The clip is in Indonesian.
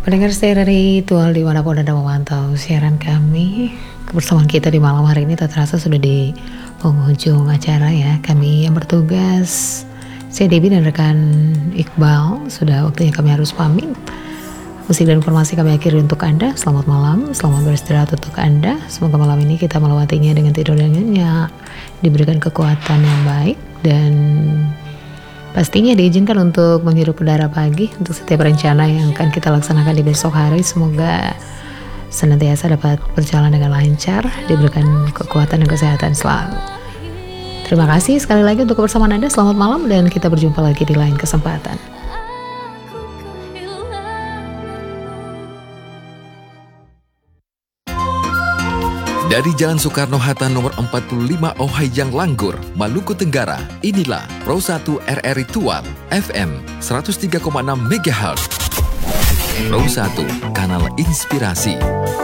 Pendengar setia dari Ritual dimanapun Anda memantau siaran kami, kebersamaan kita di malam hari ini tak terasa sudah di penghujung acara ya. Kami yang bertugas, saya Debbie dan rekan Iqbal, sudah waktunya kami harus pamit. Musik dan informasi kami akhiri untuk Anda. Selamat malam, selamat beristirahat untuk Anda. Semoga malam ini kita melewatinya dengan tidur yang nyenyak, diberikan kekuatan yang baik, dan pastinya diizinkan untuk menghirup udara pagi untuk setiap rencana yang akan kita laksanakan di besok hari. Semoga senantiasa dapat berjalan dengan lancar, diberikan kekuatan dan kesehatan selalu. Terima kasih sekali lagi untuk kebersamaan Anda. Selamat malam dan kita berjumpa lagi di lain kesempatan. Dari Jalan Soekarno-Hatta nomor 45 Ohayjang Langgur, Maluku Tenggara, inilah Pro 1 RR Ritual FM 103,6 MHz. Pro 1, kanal inspirasi.